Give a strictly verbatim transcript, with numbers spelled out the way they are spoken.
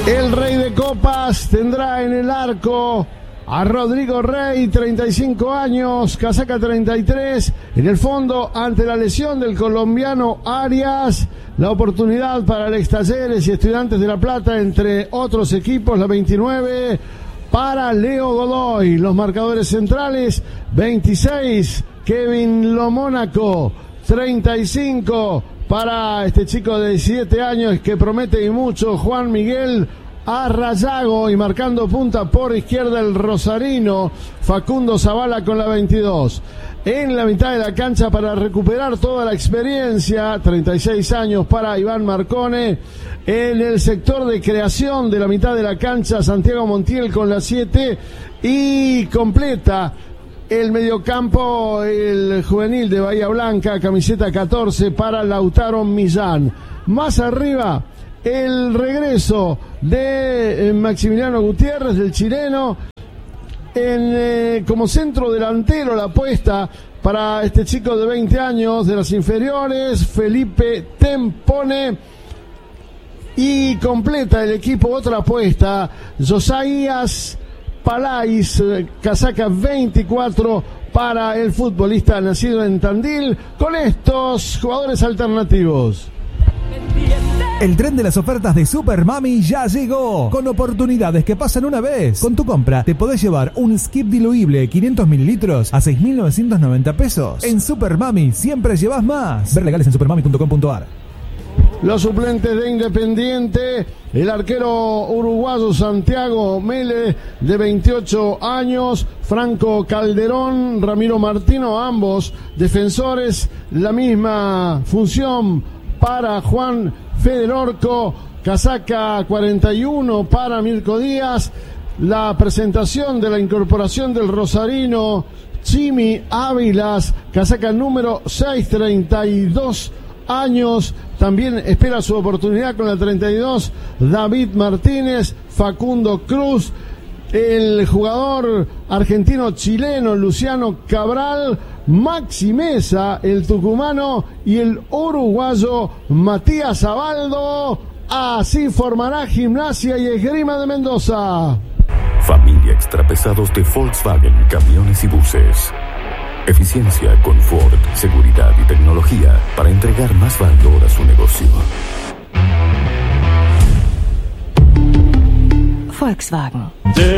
El Rey de Copas tendrá en el arco a Rodrigo Rey, treinta y cinco años, casaca treinta y tres. En el fondo, ante la lesión del colombiano Arias, la oportunidad para el Talleres y Estudiantes de La Plata, entre otros equipos, la veintinueve para Leo Godoy. Los marcadores centrales, veintiséis, Kevin Lomónaco, treinta y cinco para este chico de diecisiete años que promete y mucho, Juan Miguel Arrayago, y marcando punta por izquierda el rosarino Facundo Zavala con la veintidós. En la mitad de la cancha, para recuperar toda la experiencia, treinta y seis años para Iván Marcone. En el sector de creación de la mitad de la cancha, Santiago Montiel con la siete, y completa el mediocampo el juvenil de Bahía Blanca, camiseta catorce para Lautaro Millán. Más arriba, el regreso de Maximiliano Gutiérrez, del chileno, en, eh, como centro delantero, la apuesta para este chico de veinte años de las inferiores, Felipe Tempone, y completa el equipo otra apuesta, Josías Palais, casaca veinticuatro para el futbolista nacido en Tandil, con estos jugadores alternativos. El tren de las ofertas de Super Mami ya llegó, con oportunidades que pasan una vez. Con tu compra te podés llevar un skip diluible quinientos mililitros a seis mil novecientos noventa pesos. En Super Mami siempre llevas más. Ver legales en supermami punto com punto ar. Los suplentes de Independiente, el arquero uruguayo Santiago Mele, de veintiocho años, Franco Calderón, Ramiro Martino, ambos defensores, la misma función para Juan Federorco, casaca cuarenta y uno para Mirko Díaz. La presentación de la incorporación del rosarino Chimi Ávilas, casaca número seiscientos treinta y dos años, también espera su oportunidad con la treinta y dos, David Martínez, Facundo Cruz, el jugador argentino-chileno Luciano Cabral, Maxi Mesa, el tucumano, y el uruguayo Matías Abaldo. Así formará Gimnasia y Esgrima de Mendoza. Familia Extrapesados de Volkswagen Camiones y Buses. Eficiencia, confort, seguridad y tecnología para entregar más valor a su negocio. Volkswagen.